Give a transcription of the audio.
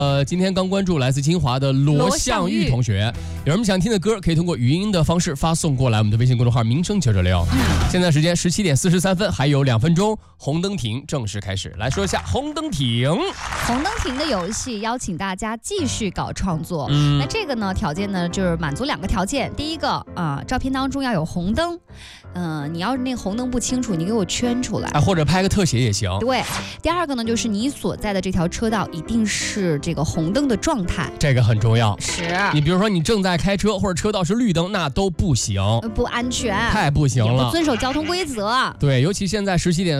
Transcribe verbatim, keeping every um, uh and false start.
呃，今天刚关注来自金华的罗向玉同学，有什么想听的歌，可以通过语音的方式发送过来，我们的微信公众号名称九九六。现在时间十七点四十三分，还有两分钟，红灯停正式开始。来说一下红灯停。 红灯停的游戏邀请大家继续搞创作。嗯、那这个呢，条件呢就是满足两个条件。第一个啊、呃，照片当中要有红灯，嗯、呃，你要是那个红灯不清楚，你给我圈出来， 啊，或者拍个特写也行。 对。第二个呢，就是你所在的这条车道一定是这个红灯的状态， 这个很重要。 是。 你比如说你正在开车，或者车道是绿灯，那都不行， 不安全， 太不行了， 也不遵守交通规则。 对，尤其现在十七点